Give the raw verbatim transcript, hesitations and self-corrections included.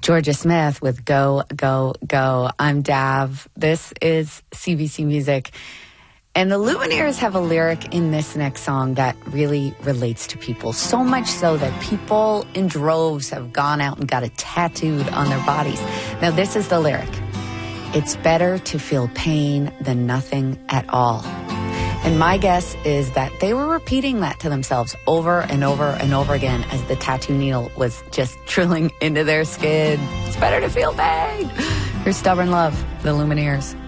Georgia Smith with Go, Go, Go. I'm Dav. This is C B C Music. And the Lumineers have a lyric in this next song that really relates to people. So much so that people in droves have gone out and got it tattooed on their bodies. Now, this is the lyric. It's better to feel pain than nothing at all. And my guess is that they were repeating that to themselves over and over and over again as the tattoo needle was just drilling into their skin. It's better to feel pain. Here's Stubborn Love, the Lumineers.